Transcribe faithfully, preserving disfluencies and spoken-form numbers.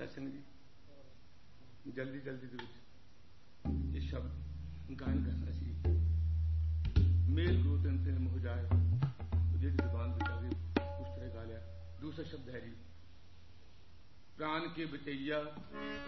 सत्संग जी जल्दी जल्दी दे विच ये शब्द गायन करना सी। मेल गुरु तिन तिन मुह जाए जी जबान बिचा गई उस तरह गा लिया। दूसरा शब्द है जी प्राण के बचैया